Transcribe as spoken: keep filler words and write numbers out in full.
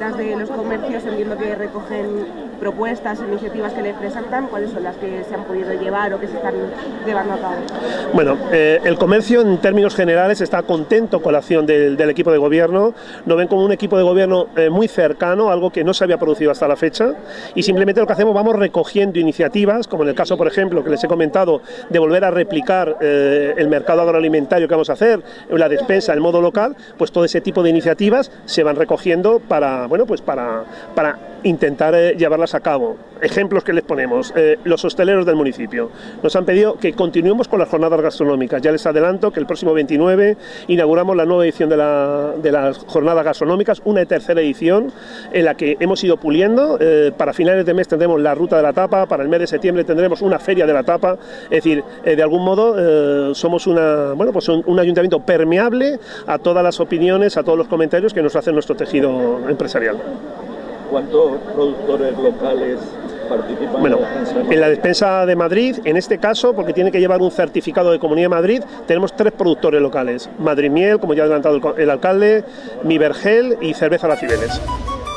visitas de los comercios, entiendo que recogen propuestas, iniciativas que les presentan. ¿Cuáles son las que se han podido llevar o que se están llevando a cabo? Bueno, eh, el comercio en términos generales está contento con la acción del, del equipo de gobierno, lo ven como un equipo de gobierno eh, muy cercano, algo que no se había producido hasta la fecha, y simplemente lo que hacemos, vamos recogiendo iniciativas, como en el caso, por ejemplo, que les he comentado, de volver a replicar eh, el mercado agroalimentario que vamos a hacer, la despensa, el modo local, pues todo ese tipo de iniciativas se van recogiendo para, bueno, pues para, para intentar eh, llevarlas a cabo. Ejemplos que les ponemos, eh, los hosteleros del municipio nos han pedido que continuemos con las jornadas gastronómicas. Ya les adelanto que el próximo veintinueve inauguramos la nueva edición de, la, de las jornadas gastronómicas, una tercera edición en la que hemos ido puliendo. Eh, para finales de mes tendremos la ruta de la tapa, para el mes de septiembre tendremos una feria de la tapa. Es decir, eh, de algún modo eh, somos una, bueno, pues un, un ayuntamiento permeable a todas las opiniones, a todos los comentarios que nos hace nuestro tejido empresarial. ¿Cuántos productores locales participan? Bueno, en la despensa? En la despensa de Madrid, en este caso, porque tiene que llevar un certificado de Comunidad de Madrid, tenemos tres productores locales: Madrid Miel, como ya ha adelantado el, el alcalde, Mi Vergel y Cerveza Las Cibeles.